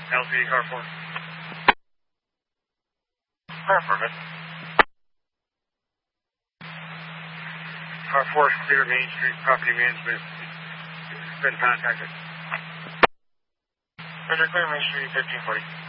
LZ car 4. Affirmative. Car 4 is clear, Main Street, property management. Been contacted. Roger, clear, Main Street, 1340.